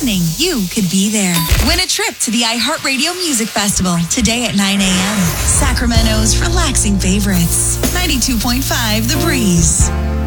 listening, you could be there. Win a trip to the iHeartRadio Music Festival today at 9 a.m. Sacramento's relaxing favorites. 92.5 The Breeze.